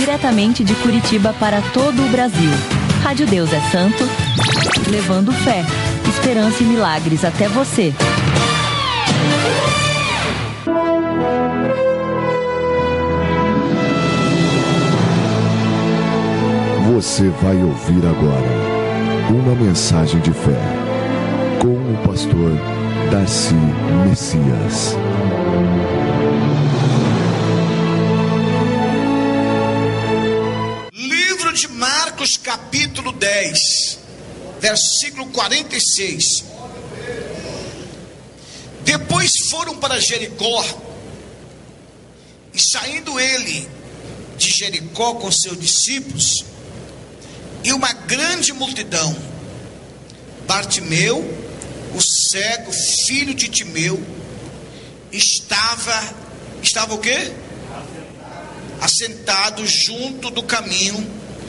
diretamente de Curitiba para todo o Brasil. Rádio Deus é Santo, levando fé, esperança e milagres até você. Você vai ouvir agora uma mensagem de fé com o pastor Darcy Messias. Livro de Marcos, capítulo 10, versículo 46. Depois foram para Jericó, e saindo ele de Jericó com seus discípulos e uma grande multidão, Bartimeu, o cego, filho de Timeu, estava o quê? Assentado junto do caminho,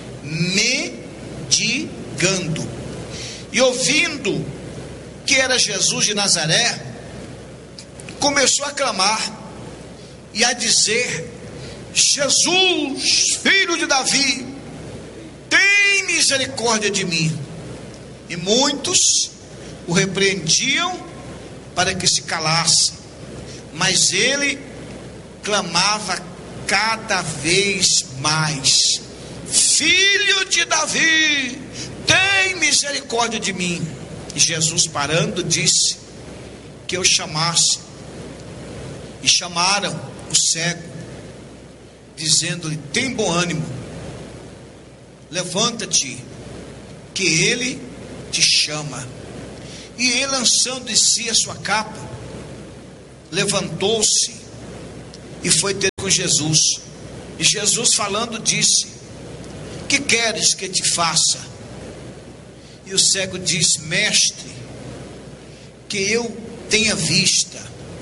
mendigando. E ouvindo que era Jesus de Nazaré, começou a clamar e a dizer: Jesus, filho de Davi, tem misericórdia de mim. E muitos o repreendiam para que se calasse, mas ele clamava cada vez mais: Filho de Davi, tem misericórdia de mim. E Jesus, parando, disse que eu chamasse. E chamaram o cego, dizendo-lhe: tem bom ânimo, levanta-te, que ele te chama. E ele, lançando de si a sua capa, levantou-se e foi ter com Jesus. E Jesus, falando, disse: que queres que te faça? E o cego disse: mestre, que eu tenha vista.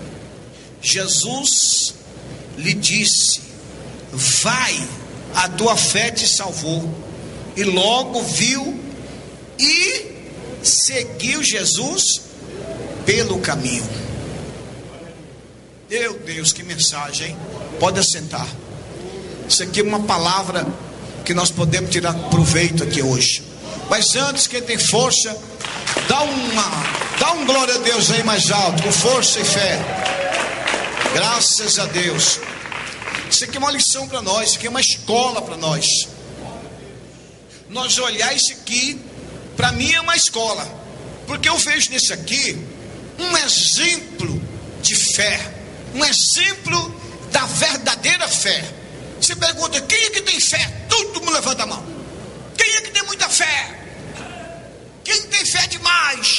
Jesus lhe disse: vai, a tua fé te salvou. E logo viu e seguiu Jesus pelo caminho. Meu Deus, que mensagem, hein? Pode assentar. Isso aqui é uma palavra que nós podemos tirar proveito aqui hoje. Mas antes, quem tem força, dá um glória a Deus aí mais alto, com força e fé. Graças a Deus. Isso aqui é uma lição para nós, isso aqui é uma escola para nós. Nós olhar isso aqui, para mim é uma escola, porque eu vejo nisso aqui um exemplo de fé, um exemplo da verdadeira fé. Você pergunta: quem é que tem fé? Todo mundo levanta a mão. Quem é que tem muita fé? Quem tem fé demais?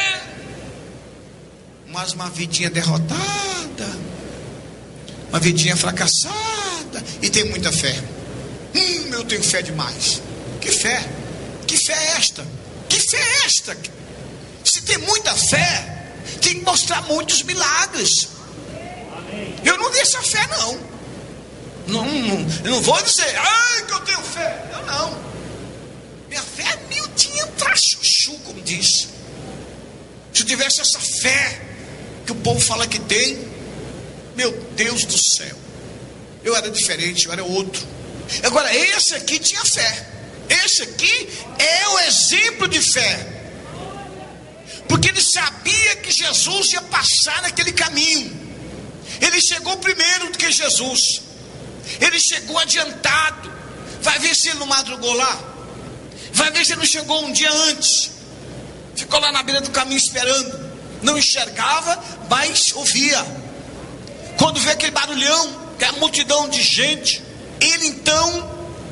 Mas uma vidinha derrotada, uma vidinha fracassada, e tem muita fé. Eu tenho fé demais. Que fé? Que fé é esta? Que fé é esta? Se tem muita fé, tem que mostrar muitos milagres. Eu não dei essa fé, não. Eu não vou dizer: ai, que eu tenho fé. Eu não. Minha fé é miudinha pra chuchu, como diz. Se eu tivesse essa fé que o povo fala que tem, meu Deus do céu, eu era diferente, eu era outro. Agora, esse aqui tinha fé. Esse aqui é o exemplo de fé, porque ele sabia que Jesus ia passar naquele caminho. Ele chegou primeiro do que Jesus. Ele chegou adiantado. Vai ver se ele não madrugou lá. Vai ver se ele não chegou um dia antes. Ficou lá na beira do caminho esperando. Não enxergava, mas ouvia. Quando vê aquele barulhão, aquela multidão de gente, ele então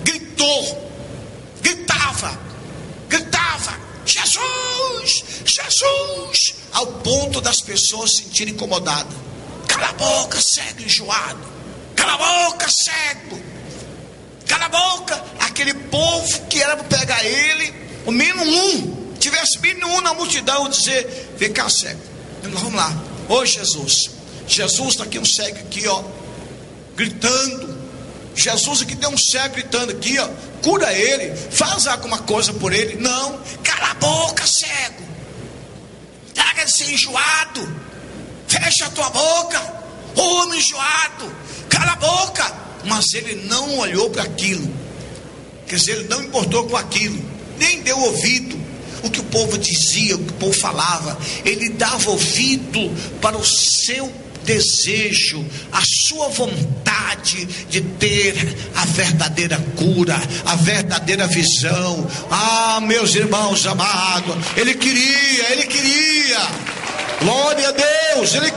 gritava: Jesus, Jesus, ao ponto das pessoas se sentirem incomodadas. Cala a boca, cego enjoado. Cala a boca, cego. Cala a boca. Aquele povo que era para pegar ele, o mínimo um, tivesse mínimo um na multidão, dizer: vem cá, cego. Vamos lá. Ô Jesus, Jesus está aqui, um cego aqui, ó, gritando. Jesus aqui tem um cego gritando aqui, ó, cura ele, faz alguma coisa por ele. Não, cala a boca, cego. Larga de ser enjoado. Fecha a tua boca, homem enjoado. Cala a boca. mas ele não olhou para aquilo. Quer dizer, ele não importou com aquilo, nem deu ouvido o que o povo dizia, o que o povo falava. Ele dava ouvido para o seu desejo, a sua vontade de ter a verdadeira cura, a verdadeira visão. Ah, meus irmãos amados, ele queria, glória a Deus, ele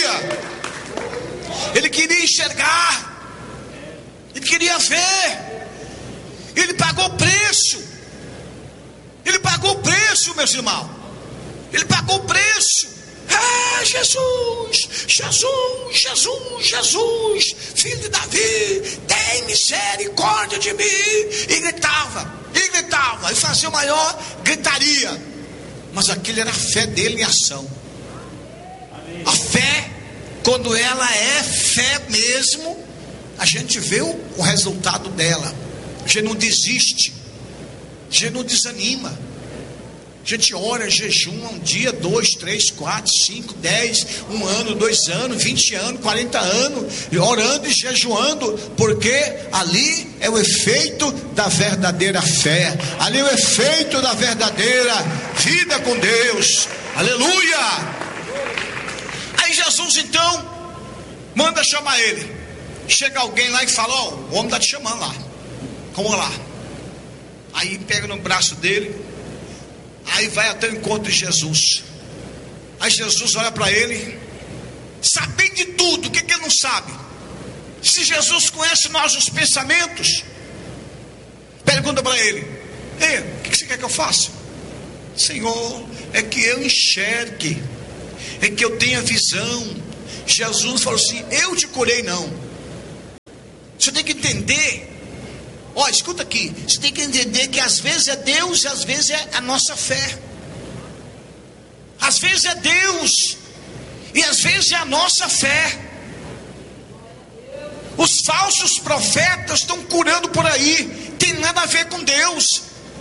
queria enxergar, ele queria ver, ele pagou preço, meus irmãos, ele pagou preço. Ah, Jesus, filho de Davi, tem misericórdia de mim. E gritava, e fazia maior gritaria. Mas aquilo era a fé dele em ação. A fé, quando ela é fé mesmo, a gente vê o resultado dela. A gente não desiste, a gente não desanima. A gente ora, jejuma 1 dia, 2, 3, 4, 5, 10, 1 ano, 2 anos, 20 anos, 40 anos, orando e jejuando, porque ali é o efeito da verdadeira fé, ali é o efeito da verdadeira vida com Deus. Aleluia! Aí Jesus então manda chamar ele. Chega alguém lá e fala: ó, o homem está te chamando lá, como lá? Aí pega no braço dele. Aí vai até o encontro de Jesus. Aí Jesus olha para ele, sabendo de tudo, o que ele não sabe? Se Jesus conhece nossos pensamentos, pergunta para ele: ei, o que você quer que eu faça? Senhor, é que eu enxergue, é que eu tenha visão. Jesus falou assim: eu te curei não. Você tem que entender. Ó, escuta aqui, você tem que entender que às vezes é Deus e às vezes é a nossa fé. Às vezes é Deus e às vezes é a nossa fé. Os falsos profetas estão curando por aí, tem nada a ver com Deus.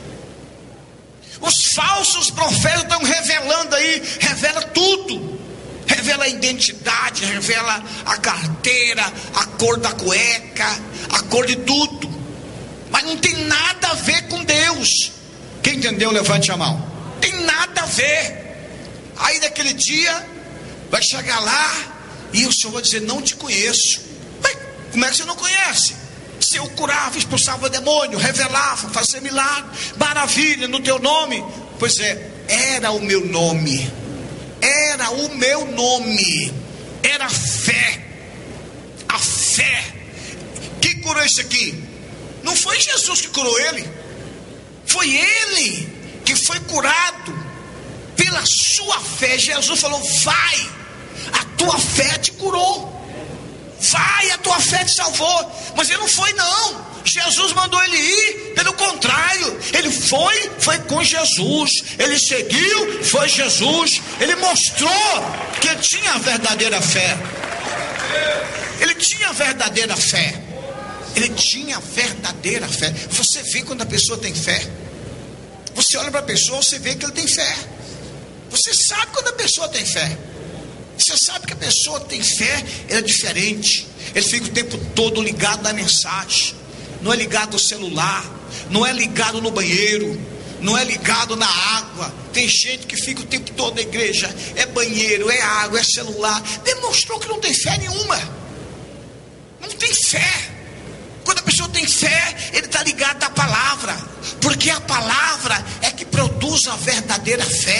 Os falsos profetas estão revelando aí, revela tudo. Revela a identidade, revela a carteira, a cor da cueca, a cor de tudo. Mas não tem nada a ver com Deus. Quem entendeu, levante a mão. Tem nada a ver. Aí naquele dia vai chegar lá e o Senhor vai dizer: não te conheço. Mas como é que você não conhece? Se eu curava, expulsava demônio, revelava, fazia milagre, maravilha no teu nome. Pois é, era o meu nome. Era o meu nome. Era a fé. A fé. Quem curou isso aqui? Não foi Jesus que curou ele, foi ele que foi curado pela sua fé. Jesus falou: vai, a tua fé te curou, vai, a tua fé te salvou. Mas ele não foi não, Jesus mandou ele ir, pelo contrário, ele foi com Jesus, ele seguiu, foi Jesus, ele mostrou que ele tinha a verdadeira fé, ele tinha a verdadeira fé. Ele tinha verdadeira fé. Você vê quando a pessoa tem fé. Você olha para a pessoa, você vê que ele tem fé. Você sabe quando a pessoa tem fé. Você sabe que a pessoa tem fé, ela é diferente. Ele fica o tempo todo ligado na mensagem. Não é ligado no celular, não é ligado no banheiro, não é ligado na água. Tem gente que fica o tempo todo na igreja, é banheiro, é água, é celular. Demonstrou que não tem fé nenhuma. Não tem fé. Quando a pessoa tem fé, ele está ligado à palavra, porque a palavra é que produz a verdadeira fé.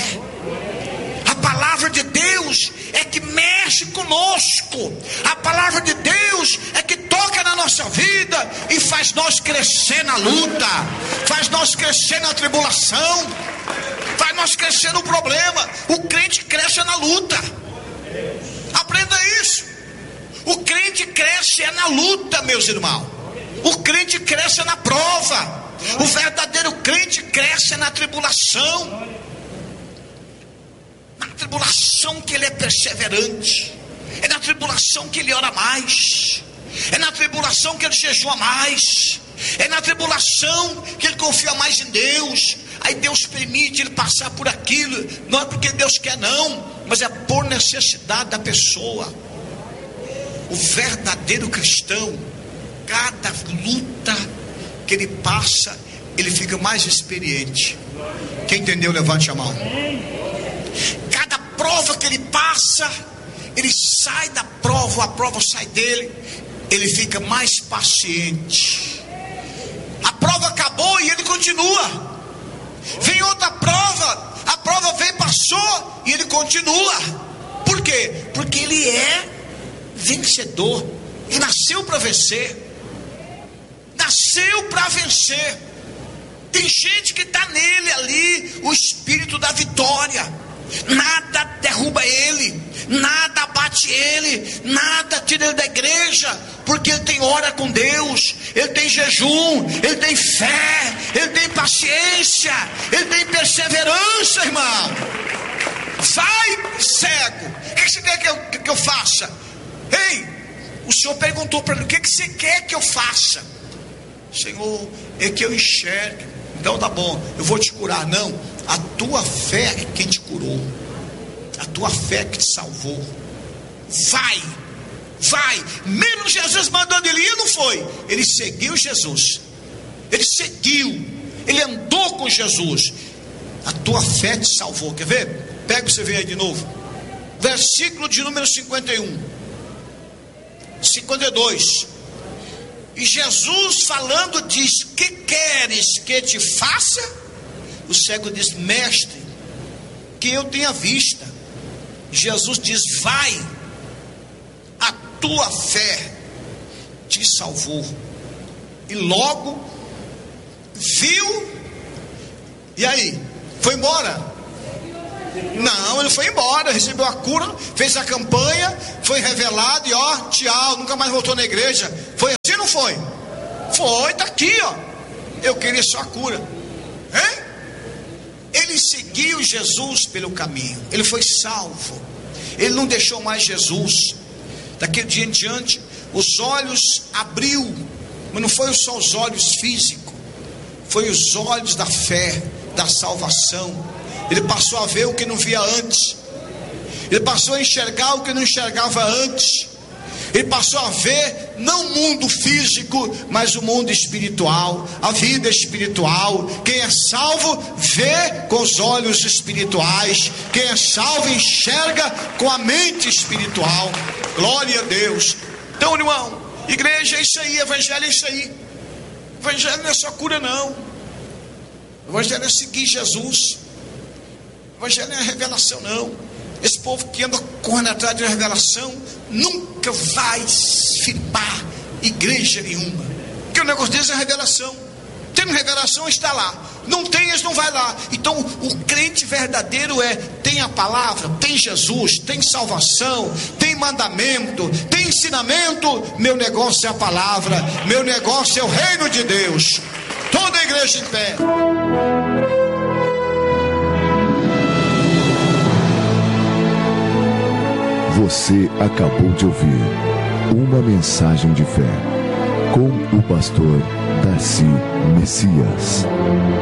A palavra de Deus é que mexe conosco. A palavra de Deus é que toca na nossa vida e faz nós crescer na luta, faz nós crescer na tribulação, faz nós crescer no problema. O crente cresce na luta. Aprenda isso. O crente cresce é na luta, meus irmãos. O crente cresce na prova. O verdadeiro crente cresce na tribulação. Na tribulação que ele é perseverante. É na tribulação que ele ora mais. É na tribulação que ele jejua mais. É na tribulação que ele confia mais em Deus. Aí Deus permite ele passar por aquilo. Não é porque Deus quer não, mas é por necessidade da pessoa. O verdadeiro cristão, cada luta que ele passa, ele fica mais experiente. Quem entendeu, levante a mão. Cada prova que ele passa, ele sai da prova, a prova sai dele, ele fica mais paciente. A prova acabou e ele continua. Vem outra prova, a prova veio, passou e ele continua. Por quê? Porque ele é vencedor. Ele nasceu para vencer. Nasceu para vencer. Tem gente que está nele ali, o espírito da vitória. Nada derruba ele, nada abate ele, nada tira ele da igreja, porque ele tem hora com Deus, ele tem jejum, ele tem fé, ele tem paciência, ele tem perseverança, irmão. Vai, cego, o que você quer que eu faça? Ei, o Senhor perguntou para ele: o que você quer que eu faça? Senhor, é que eu enxergue. Então tá bom, eu vou te curar. Não, a tua fé é quem te curou, a tua fé é que te salvou. Vai, mesmo Jesus mandando ele ir, não foi? Ele seguiu Jesus, ele andou com Jesus. A tua fé te salvou. Quer ver? Pega você ver aí de novo, versículo de número 52. E Jesus falando diz: que queres que te faça? O cego diz: mestre, que eu tenha vista. Jesus diz: vai, a tua fé te salvou. E logo viu. E aí? Foi embora? Não, ele foi embora, recebeu a cura, fez a campanha, foi revelado e ó, tchau, nunca mais voltou na igreja. Foi assim, não foi? Foi, tá aqui, ó. Eu queria só a cura. Hein? Ele seguiu Jesus pelo caminho, ele foi salvo, ele não deixou mais Jesus. Daquele dia em diante, os olhos abriu, mas não foi só os olhos físicos, foi os olhos da fé, da salvação. Ele passou a ver o que não via antes, ele passou a enxergar o que não enxergava antes, ele passou a ver não o mundo físico, mas o mundo espiritual, a vida espiritual. Quem é salvo vê com os olhos espirituais, quem é salvo enxerga com a mente espiritual. Glória a Deus. Então, irmão, igreja é isso aí, evangelho é isso aí. Evangelho não é só cura, não. Evangelho é seguir Jesus. Evangelho não é revelação, não. Esse povo que anda correndo atrás de revelação nunca vai firmar igreja nenhuma, porque o negócio deles é revelação. Tem revelação, está lá. Não tem, eles não vai lá. Então o crente verdadeiro tem a palavra, tem Jesus, tem salvação, tem mandamento, tem ensinamento. Meu negócio é a palavra, meu negócio é o reino de Deus. Toda a igreja em pé. Você acabou de ouvir uma mensagem de fé com o pastor Darcy Messias.